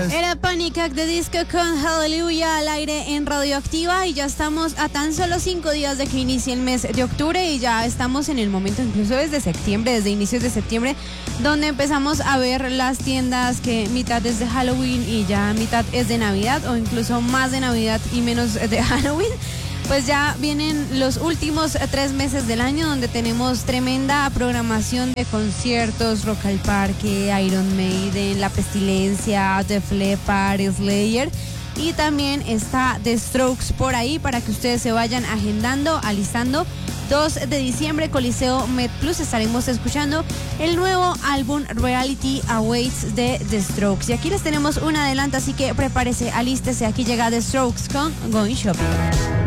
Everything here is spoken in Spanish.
escuchas? Era Panic At The Disco con Hallelujah al aire en Radioactiva y ya estamos a tan solo 5 días de que inicie el mes de octubre y ya estamos en el momento incluso desde septiembre, desde inicios de septiembre, donde empezamos a ver las tiendas que mitad es de Halloween y ya mitad es de Navidad o incluso más de Navidad y menos de Halloween. Pues ya vienen los últimos 3 meses del año donde tenemos tremenda programación de conciertos, Rock al Parque, Iron Maiden, La Pestilencia, Def Leppard, Slayer y también está The Strokes por ahí para que ustedes se vayan agendando, alistando. 2 de diciembre, Coliseo MedPlus, estaremos escuchando el nuevo álbum Reality Awaits de The Strokes. Y aquí les tenemos un adelanto, así que prepárese, alístese, aquí llega The Strokes con Going Shopping.